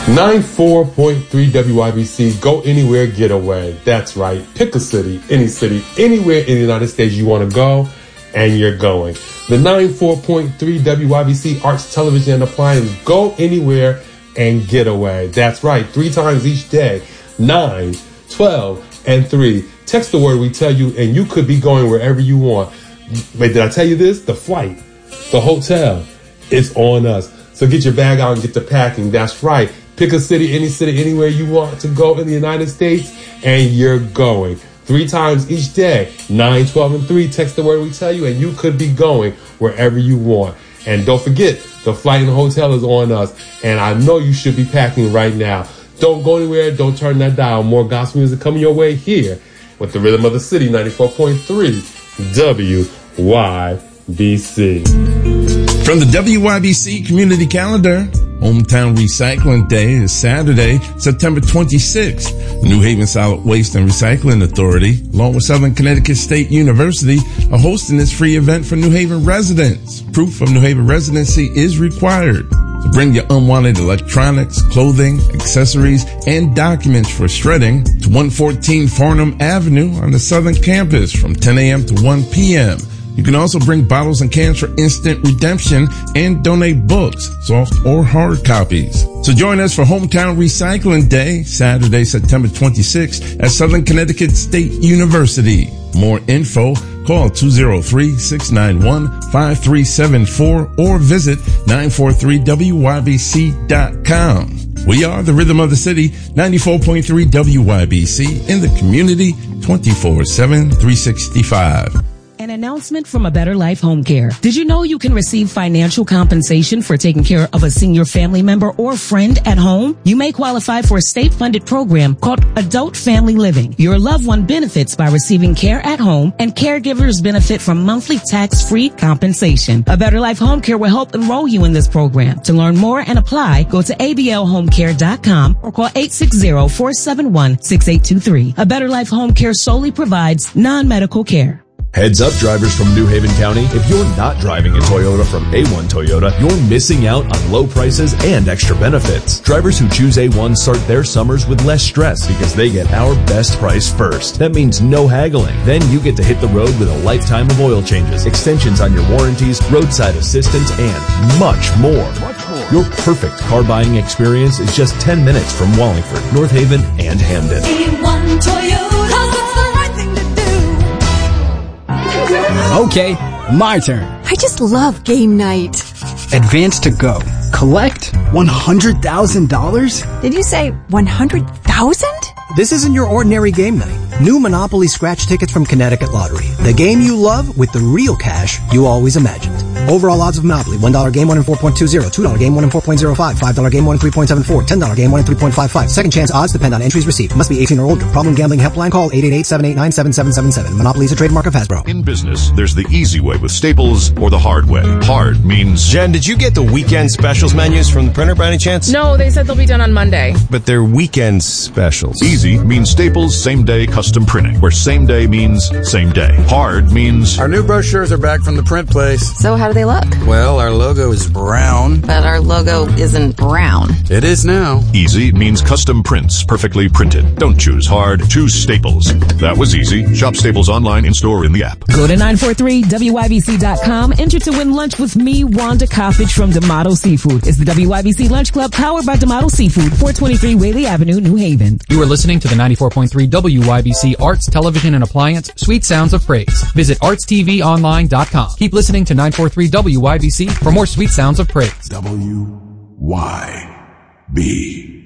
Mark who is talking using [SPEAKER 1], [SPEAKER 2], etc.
[SPEAKER 1] 94.3 WYBC, go anywhere, get away. That's right. Pick a city, anywhere in the United States you want to go, and you're going. The 94.3 WYBC Arts Television and Appliance, go anywhere and get away. That's right. 3 times each day. 9, 12, and 3. Text the word we tell you, and you could be going wherever you want. Wait, did I tell you this? The flight, the hotel, it's on us. So get your bag out and get to packing. That's right. Pick a city, anywhere you want to go in the United States, and you're going. 3 times each day, 9, 12, and 3. Text the word we tell you, and you could be going wherever you want. And don't forget, the flight and the hotel is on us, and I know you should be packing right now. Don't go anywhere. Don't turn that dial. More gospel music coming your way here with the Rhythm of the City, 94.3 WYBC.
[SPEAKER 2] From the WYBC Community Calendar, Hometown Recycling Day is Saturday, September 26th. New Haven Solid Waste and Recycling Authority, along with Southern Connecticut State University, are hosting this free event for New Haven residents. Proof of New Haven residency is required. So bring your unwanted electronics, clothing, accessories, and documents for shredding to 114 Farnham Avenue on the Southern Campus from 10 a.m. to 1 p.m. You can also bring bottles and cans for instant redemption and donate books, soft or hard copies. So join us for Hometown Recycling Day, Saturday, September 26th at Southern Connecticut State University. More info, call 203-691-5374 or visit 943wybc.com. We are the Rhythm of the City, 94.3 WYBC in the community, 24/7, 365.
[SPEAKER 3] An announcement from A Better Life Home Care. Did you know you can receive financial compensation for taking care of a senior family member or friend at home? You may qualify for a state-funded program called Adult Family Living. Your loved one benefits by receiving care at home, and caregivers benefit from monthly tax-free compensation. A Better Life Home Care will help enroll you in this program. To learn more and apply, go to ablhomecare.com or call 860-471-6823. A Better Life Home Care solely provides non-medical care.
[SPEAKER 4] Heads up, drivers from New Haven County. If you're not driving a Toyota from A1 Toyota, you're missing out on low prices and extra benefits. Drivers who choose A1 start their summers with less stress because they get our best price first. That means no haggling. Then you get to hit the road with a lifetime of oil changes, extensions on your warranties, roadside assistance, and much more. Your perfect car buying experience is just 10 minutes from Wallingford, North Haven, and Hamden.
[SPEAKER 5] A1 Toyota.
[SPEAKER 6] Okay, my turn.
[SPEAKER 7] I just love game night.
[SPEAKER 6] Advance to go. Collect $100,000?
[SPEAKER 7] Did you say 100,000?
[SPEAKER 8] This isn't your ordinary game night. New Monopoly scratch tickets from Connecticut Lottery. The game you love with the real cash you always imagined. Overall odds of Monopoly. $1 game 1 in 4.20. $2 game 1 in 4.05. $5 game 1 in 3.74. $10 game 1 in 3.55. Second chance odds depend on entries received. Must be 18 or older. Problem gambling helpline call 888-789-7777. Monopoly is a trademark of Hasbro.
[SPEAKER 9] In business, there's the easy way with Staples or the hard way. Hard means...
[SPEAKER 10] Jen, did you get the weekend specials menus from the printer by any chance?
[SPEAKER 11] No, they said they'll be done on Monday.
[SPEAKER 10] But they're weekend specials.
[SPEAKER 9] Easy means Staples same-day custom printing, where same day means same day. Hard means...
[SPEAKER 12] Our new brochures are back from the print place.
[SPEAKER 7] So how do they look?
[SPEAKER 12] Well, our logo is brown.
[SPEAKER 7] But our logo isn't brown.
[SPEAKER 12] It is now.
[SPEAKER 9] Easy means custom prints, perfectly printed. Don't choose hard, choose Staples. That was easy. Shop Staples online, in-store, in the app.
[SPEAKER 3] Go to 943wybc.com. Enter to win lunch with me, Wanda Coffage from D'Amato Seafood. It's the WYBC Lunch Club powered by D'Amato Seafood, 423 Whaley Avenue, New Haven.
[SPEAKER 13] You are listening to the 94.3 WYBC Arts, Television, and Appliance Sweet Sounds of Praise. Visit artstvonline.com. Keep listening to 943 WYBC for more Sweet Sounds of Praise.
[SPEAKER 14] WYB.